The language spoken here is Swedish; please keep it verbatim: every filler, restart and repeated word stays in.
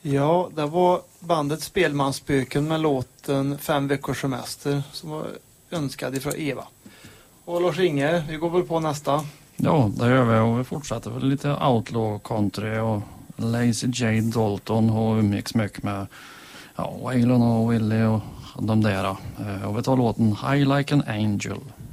Ja, det var bandet Spelmansspöken med låten Fem veckors semester som var önskad ifrån Eva. Och Lars-Inge, vi går väl på nästa. Ja, det gör vi och vi fortsätter väl lite outlaw country och Lazy J Dalton och umgicks mycket med ja, Waylon och Willie och de där. Och vi tar låten High Like an Angel.